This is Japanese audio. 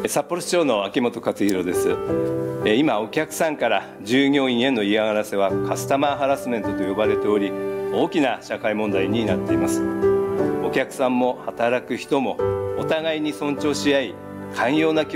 札幌市長の秋元克弘です。今、お客さんから従業員への嫌がらせはカスタマーハラスメントと呼ばれており、大きな社会問題になっています。お客さんも働く人もお互いに尊重し合い、寛容な気